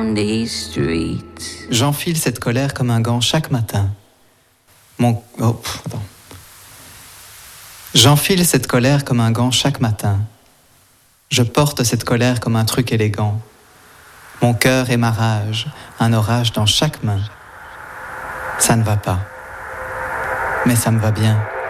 J'enfile cette colère comme un gant chaque matin. J'enfile cette colère comme un gant chaque matin. Je porte cette colère comme un truc élégant. Mon cœur est ma rage, un orage dans chaque main. Ça ne va pas, mais ça me va bien.